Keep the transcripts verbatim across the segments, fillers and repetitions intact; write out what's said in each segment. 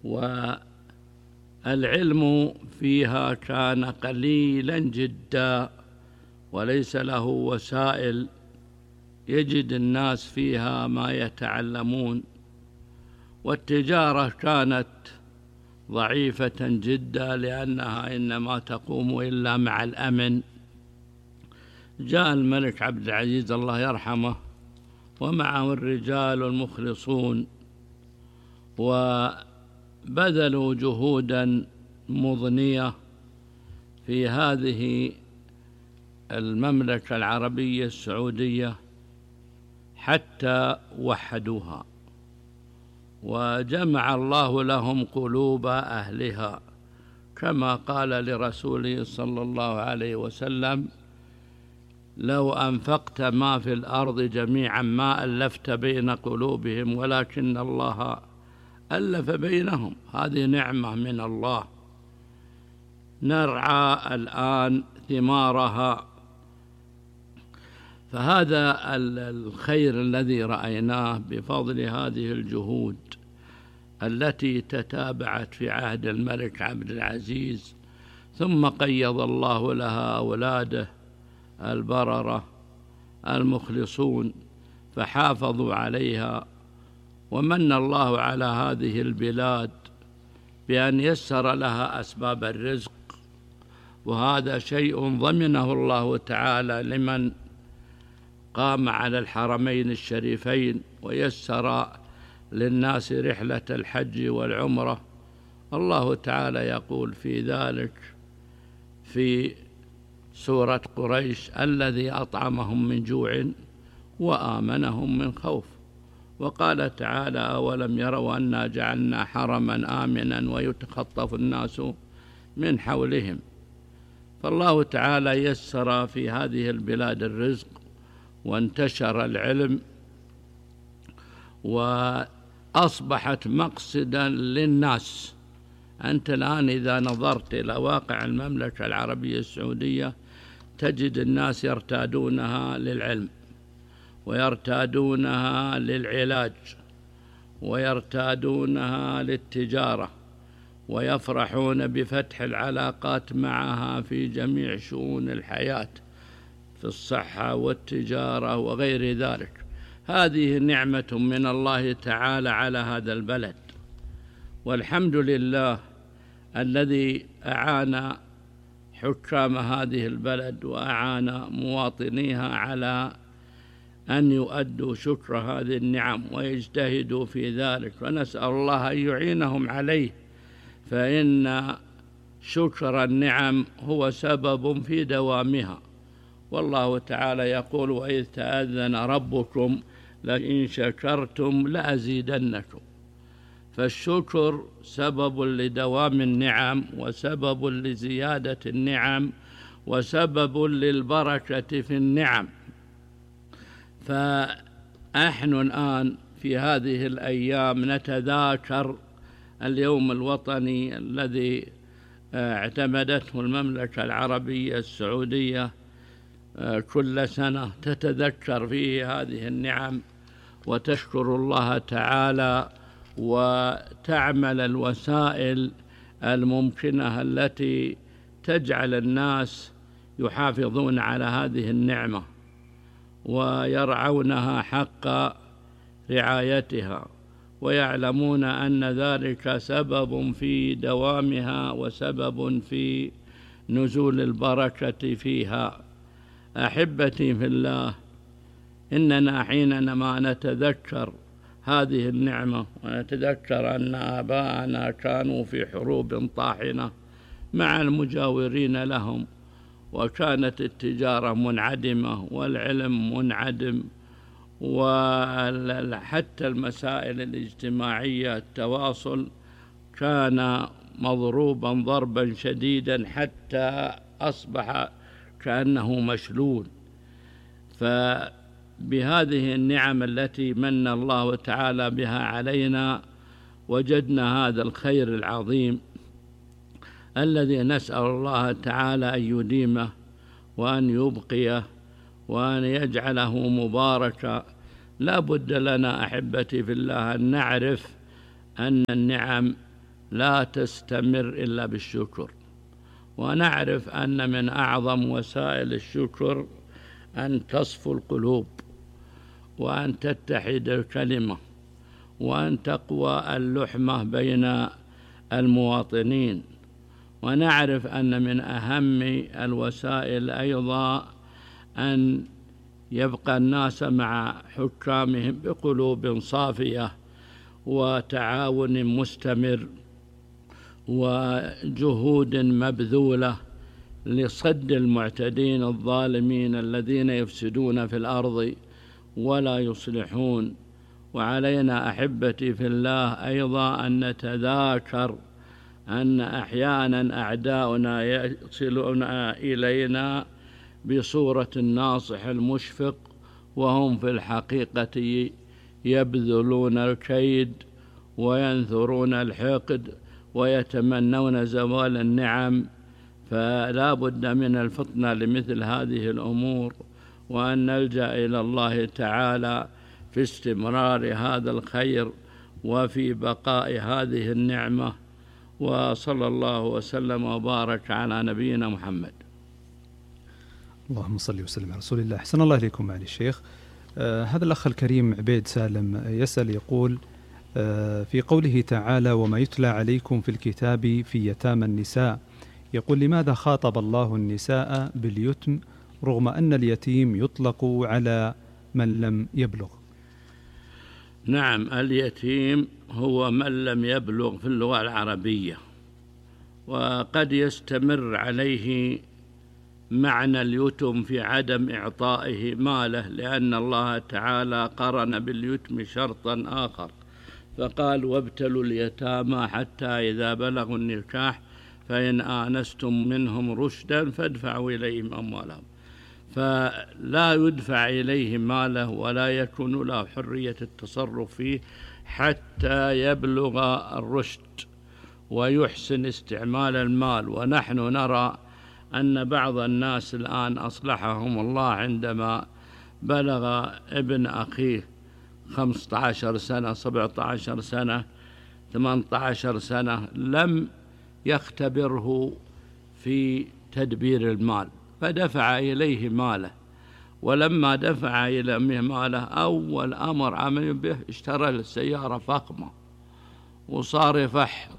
والعلم فيها كان قليلا جدا وليس له وسائل يجد الناس فيها ما يتعلمون، والتجارة كانت ضعيفة جدا لأنها إنما تقوم إلا مع الأمن. جاء الملك عبد العزيز الله يرحمه ومعه الرجال المخلصون وبذلوا جهودا مضنية في هذه المملكة العربية السعودية حتى وحدوها، وجمع الله لهم قلوب أهلها كما قال لرسوله صلى الله عليه وسلم: لو أنفقت ما في الأرض جميعا ما ألفت بين قلوبهم ولكن الله ألف بينهم. هذه نعمة من الله نرعى الآن ثمارها. فهذا الخير الذي رأيناه بفضل هذه الجهود التي تتابعت في عهد الملك عبد العزيز، ثم قيض الله لها أولاده البررة المخلصون فحافظوا عليها، ومن الله على هذه البلاد بأن يسر لها أسباب الرزق، وهذا شيء ضمنه الله تعالى لمن قام على الحرمين الشريفين ويسر للناس رحلة الحج والعمرة. الله تعالى يقول في ذلك في سورة قريش: الذي أطعمهم من جوع وآمنهم من خوف. وقال تعالى: أولم يروا أنا جعلنا حرما آمنا ويتخطف الناس من حولهم. فالله تعالى يسر في هذه البلاد الرزق وانتشر العلم وأصبحت مقصدا للناس. أنت الآن إذا نظرت إلى واقع المملكة العربية السعودية تجد الناس يرتادونها للعلم ويرتادونها للعلاج ويرتادونها للتجارة، ويفرحون بفتح العلاقات معها في جميع شؤون الحياة في الصحة والتجارة وغير ذلك. هذه نعمة من الله تعالى على هذا البلد، والحمد لله الذي أعان حكام هذه البلد وأعان مواطنيها على أن يؤدوا شكر هذه النعم ويجتهدوا في ذلك، ونسأل الله أن يعينهم عليه، فإن شكر النعم هو سبب في دوامها. والله تعالى يقول: وإذ تأذن ربكم لئن شكرتم لأزيدنكم. فالشكر سبب لدوام النعم وسبب لزيادة النعم وسبب للبركة في النعم. فنحن الآن في هذه الأيام نتذاكر اليوم الوطني الذي اعتمدته المملكة العربية السعودية كل سنة، تتذكر فيه هذه النعم وتشكر الله تعالى وتعمل الوسائل الممكنة التي تجعل الناس يحافظون على هذه النعمة ويرعونها حق رعايتها، ويعلمون أن ذلك سبب في دوامها وسبب في نزول البركة فيها. أحبتي في الله، إننا حينما نتذكر هذه النعمة ونتذكر أن آباءنا كانوا في حروب طاحنة مع المجاورين لهم، وكانت التجارة منعدمة والعلم منعدم، وحتى المسائل الاجتماعية التواصل كان مضروبا ضربا شديدا حتى أصبح كأنه مشلول. فبهذه النعم التي من الله تعالى بها علينا وجدنا هذا الخير العظيم الذي نسأل الله تعالى أن يديمه وأن يبقيه وأن يجعله مباركا. لا بد لنا أحبتي في الله أن نعرف أن النعم لا تستمر إلا بالشكر. ونعرف أن من أعظم وسائل الشكر أن تصفو القلوب، وأن تتحد الكلمة، وأن تقوى اللحمة بين المواطنين. ونعرف أن من أهم الوسائل أيضا أن يبقى الناس مع حكامهم بقلوب صافية وتعاون مستمر وجهود مبذولة لصد المعتدين الظالمين الذين يفسدون في الأرض ولا يصلحون. وعلينا أحبتي في الله أيضا أن نتذاكر أن أحيانا أعداؤنا يصلون إلينا بصورة الناصح المشفق، وهم في الحقيقة يبذلون الكيد وينثرون الحقد ويتمنون زوال النعم. فلا بد من الفطنة لمثل هذه الأمور، وأن نلجأ إلى الله تعالى في استمرار هذا الخير وفي بقاء هذه النعمة. وصلى الله وسلم وبارك على نبينا محمد. اللهم صل وسلم على رسول الله. أحسن الله إليكم معالي الشيخ. آه هذا الأخ الكريم عبيد سالم يسأل يقول آه في قوله تعالى وما يتلى عليكم في الكتاب في يتامى النساء، يقول لماذا خاطب الله النساء باليتم رغم أن اليتيم يطلق على من لم يبلغ؟ نعم، اليتيم هو من لم يبلغ في اللغة العربية، وقد يستمر عليه معنى اليتم في عدم إعطائه ماله، لأن الله تعالى قرن باليتم شرطا آخر فقال وابتلوا اليتامى حتى إذا بلغوا النكاح فإن آنستم منهم رشدا فادفعوا إليهم أموالهم. فلا يدفع إليه ماله ولا يكون له حرية التصرف فيه حتى يبلغ الرشد ويحسن استعمال المال. ونحن نرى أن بعض الناس الآن أصلحهم الله عندما بلغ ابن أخيه خمسة عشر سنة سبعة عشر سنة ثمانية عشر سنة لم يختبره في تدبير المال فدفع إليه ماله، ولما دفع إليه ماله أول أمر عمل به اشترى السيارة فخمة وصار يفحط،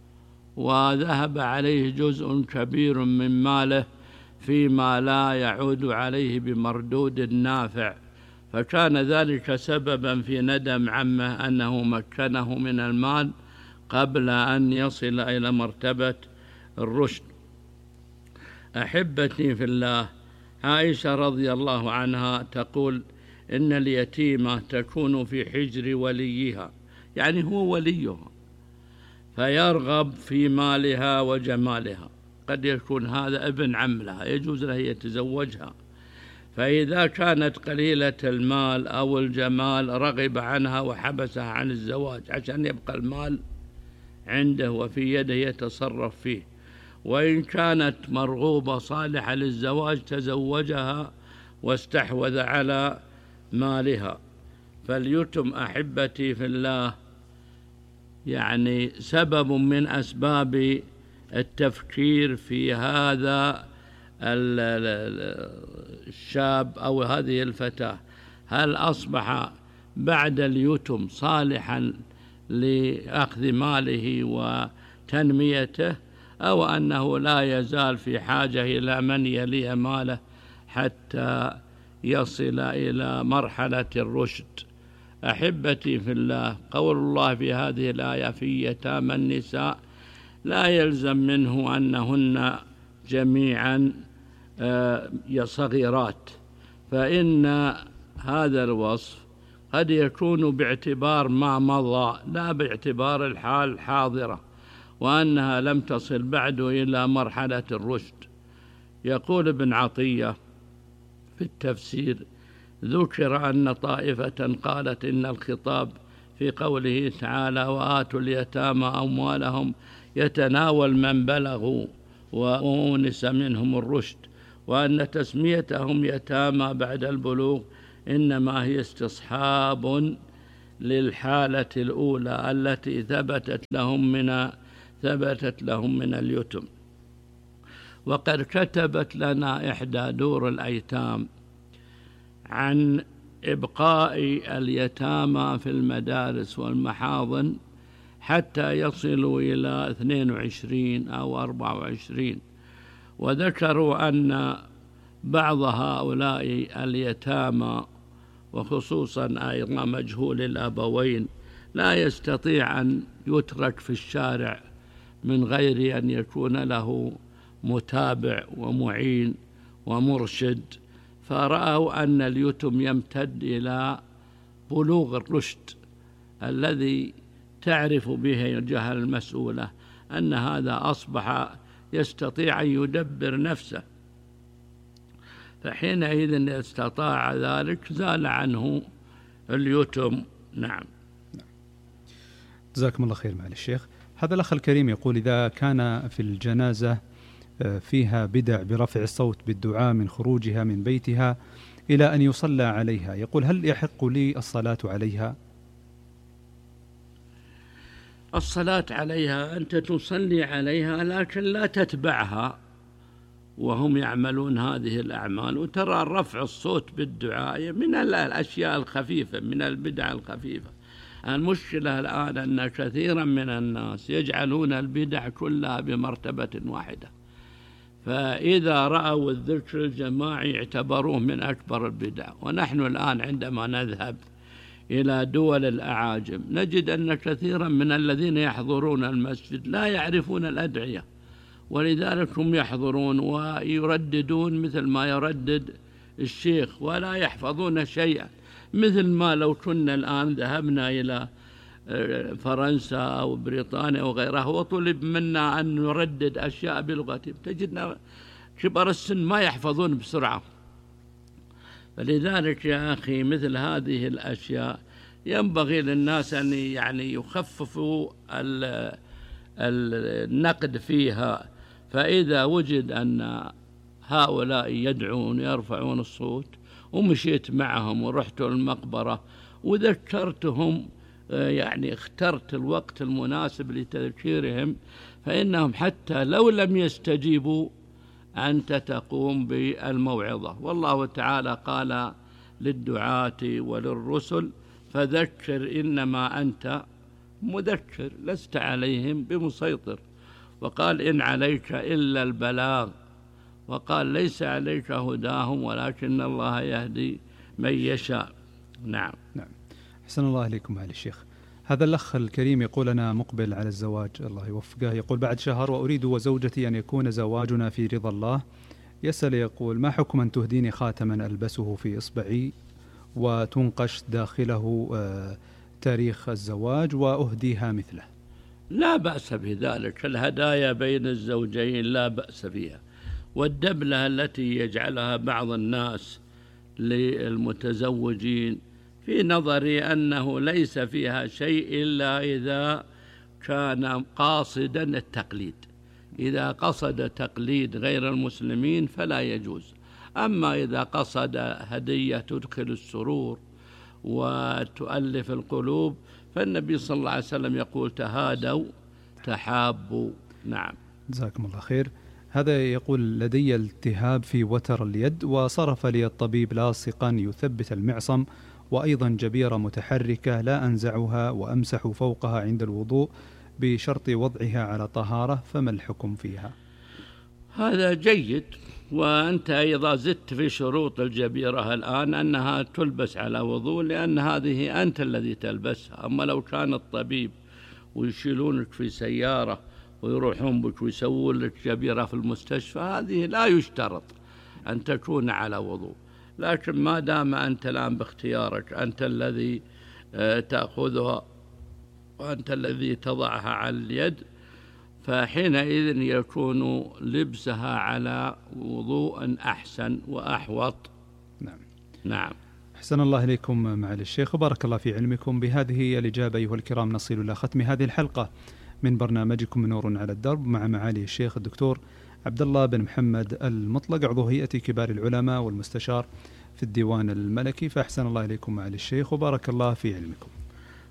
وذهب عليه جزء كبير من ماله فيما لا يعود عليه بمردود نافع، فكان ذلك سببا في ندم عمه أنه مكنه من المال قبل أن يصل إلى مرتبة الرشد. أحبتي في الله، عائشة رضي الله عنها تقول إن اليتيمة تكون في حجر وليها، يعني هو وليها، فيرغب في مالها وجمالها. قد يكون هذا ابن عم لها يجوز له يتزوجها، فإذا كانت قليلة المال أو الجمال رغب عنها وحبسها عن الزواج عشان يبقى المال عنده وفي يده يتصرف فيه. وإن كانت مرغوبة صالحة للزواج تزوجها واستحوذ على مالها. فاليتم أحبتي في الله يعني سبب من أسباب التفكير في هذا الشاب أو هذه الفتاة، هل أصبح بعد اليتم صالحا لأخذ ماله وتنميته، أو أنه لا يزال في حاجة إلى من يلي ماله حتى يصل إلى مرحلة الرشد. أحبتي في الله، قول الله في هذه الآية في يتامى النساء لا يلزم منه أنهن جميعا صغيرات، فإن هذا الوصف قد يكون باعتبار ما مضى لا باعتبار الحال الحاضرة، وأنها لم تصل بعد إلى مرحلة الرشد. يقول ابن عطية في التفسير ذكر أن طائفة قالت إن الخطاب في قوله تعالى وآتوا اليتامى أموالهم يتناول من بلغوا وأونس منهم الرشد، وأن تسميتهم يتامى بعد البلوغ إنما هي استصحاب للحالة الأولى التي ثبتت لهم من ثبتت لهم من اليتم. وقد كتبت لنا إحدى دور الأيتام عن إبقاء اليتامى في المدارس والمحاضن حتى يصلوا إلى اثنين وعشرين أو أربعة وعشرين، وذكروا أن بعض هؤلاء اليتامى وخصوصا أيضا مجهول الأبوين لا يستطيع أن يترك في الشارع من غير أن يكون له متابع ومعين ومرشد، فرأوا أن اليتم يمتد إلى بلوغ الرشد الذي تعرف به الجهة المسؤولة أن هذا أصبح يستطيع أن يدبر نفسه، فحينئذ استطاع ذلك زال عنه اليتم. نعم. جزاكم الله خير معالي الشيخ. هذا الأخ الكريم يقول: إذا كان في الجنازة فيها بدع برفع الصوت بالدعاء من خروجها من بيتها إلى أن يصلى عليها، يقول: هل يحق لي الصلاة عليها؟ الصلاة عليها أنت تصلي عليها لكن لا تتبعها وهم يعملون هذه الأعمال. وترى رفع الصوت بالدعاء من الأشياء الخفيفة، من البدع الخفيفة. المشكلة الآن أن كثيرا من الناس يجعلون البدع كلها بمرتبة واحدة، فإذا رأوا الذكر الجماعي اعتبروه من أكبر البدع. ونحن الآن عندما نذهب إلى دول الأعاجم نجد أن كثيرا من الذين يحضرون المسجد لا يعرفون الأدعية، ولذلك هم يحضرون ويرددون مثل ما يردد الشيخ ولا يحفظون شيئا، مثل ما لو كنا الآن ذهبنا إلى فرنسا أو بريطانيا وغيرها وطلب منا أن نردد أشياء بلغتهم، تجدنا كبار السن ما يحفظون بسرعة. فلذلك يا أخي مثل هذه الأشياء ينبغي للناس أن يعني يخففوا النقد فيها. فإذا وجد أن هؤلاء يدعون يرفعون الصوت ومشيت معهم ورحت المقبرة وذكرتهم، يعني اخترت الوقت المناسب لتذكيرهم، فإنهم حتى لو لم يستجيبوا أنت تقوم بالموعظة. والله تعالى قال للدعاة وللرسل: فذكر إنما أنت مذكر لست عليهم بمسيطر. وقال: إن عليك إلا البلاغ. وقال: ليس عليك هداهم ولكن الله يهدي من يشاء. نعم. نعم. أحسن الله إليكم معالي الشيخ. هذا الأخ الكريم يقول: أنا مقبل على الزواج، الله يوفقه. يقول: بعد شهر وأريد وزوجتي أن يكون زواجنا في رضا الله. يسأل يقول: ما حكم أن تهديني خاتما ألبسه في إصبعي وتنقش داخله تاريخ الزواج وأهديها مثله؟ لا بأس بذلك، الهدايا بين الزوجين لا بأس بها. والدبلة التي يجعلها بعض الناس للمتزوجين في نظري أنه ليس فيها شيء إلا إذا كان قاصدا التقليد. إذا قصد تقليد غير المسلمين فلا يجوز. أما إذا قصد هدية تدخل السرور وتؤلف القلوب فالنبي صلى الله عليه وسلم يقول: تهادوا تحابوا. نعم. جزاكم الله خير. هذا يقول: لدي التهاب في وتر اليد وصرف لي الطبيب لاصقا يثبت المعصم، وأيضا جبيرة متحركة لا أنزعها وأمسح فوقها عند الوضوء بشرط وضعها على طهارة، فما الحكم فيها؟ هذا جيد. وأنت إذا زدت في شروط الجبيرة الآن أنها تلبس على وضوء لأن هذه أنت الذي تلبسها. أما لو كان الطبيب ويشيلونك في سيارة ويروحون بك ويسوون لك جبيرة في المستشفى هذه لا يشترط أن تكون على وضوء. لكن ما دام أنت الآن باختيارك أنت الذي تأخذها وأنت الذي تضعها على اليد فحينئذ يكون لبسها على وضوء أحسن وأحوط. نعم. نعم. أحسن الله إليكم معالي الشيخ وبارك الله في علمكم. بهذه الإجابة أيها الكرام نصل إلى ختم هذه الحلقة من برنامجكم نور على الدرب مع معالي الشيخ الدكتور عبد الله بن محمد المطلق عضو هيئة كبار العلماء والمستشار في الديوان الملكي. فأحسن الله إليكم معالي الشيخ وبارك الله في علمكم.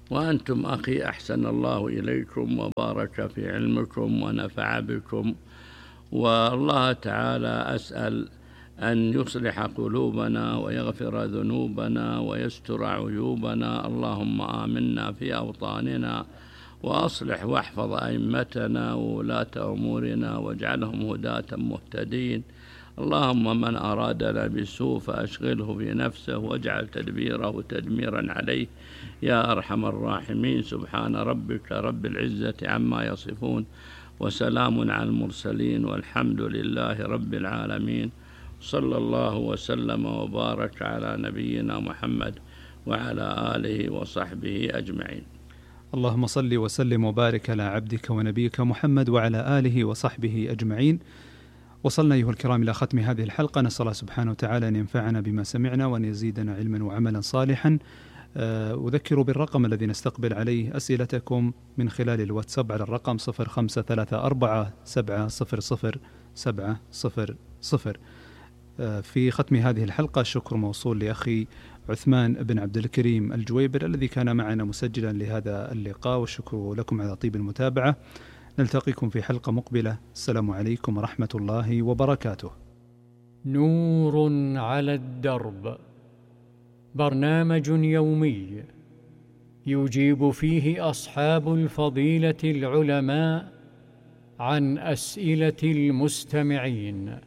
وأنتم أخي أحسن الله إليكم وبارك في علمكم ونفع بكم، والله تعالى أسأل أن يصلح قلوبنا ويغفر ذنوبنا ويستر عيوبنا. اللهم آمنا في أوطاننا وأصلح واحفظ أئمتنا وولاة أمورنا واجعلهم هداة مهتدين. اللهم من أرادنا بالسوء فأشغله في نفسه واجعل تدبيره تدميرا عليه يا أرحم الراحمين. سبحان ربك رب العزة عما يصفون وسلام على المرسلين والحمد لله رب العالمين. صلى الله وسلم وبارك على نبينا محمد وعلى آله وصحبه أجمعين. اللهم صل وسلم وبارك على عبدك ونبيك محمد وعلى آله وصحبه أجمعين. وصلنا أيها الكرام إلى ختم هذه الحلقة، نسأل الله سبحانه وتعالى أن ينفعنا بما سمعنا وأن يزيدنا علما وعملا صالحا. أذكر بالرقم الذي نستقبل عليه أسئلتكم من خلال الواتساب على الرقم صفر خمسة ثلاثة أربعة سبعة صفر صفر سبعة صفر صفر. في ختم هذه الحلقة الشكر موصول لأخي عثمان بن عبد الكريم الجويبر الذي كان معنا مسجلا لهذا اللقاء، والشكر لكم على طيب المتابعة. نلتقيكم في حلقة مقبلة. السلام عليكم ورحمة الله وبركاته. نور على الدرب، برنامج يومي يجيب فيه أصحاب الفضيلة العلماء عن أسئلة المستمعين.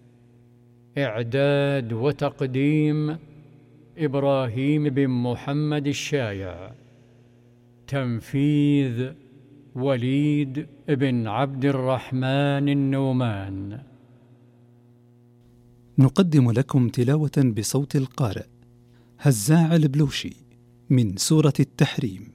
إعداد وتقديم إبراهيم بن محمد الشايع. تنفيذ وليد بن عبد الرحمن النومان. نقدم لكم تلاوة بصوت القارئ هزاع البلوشي من سورة التحريم.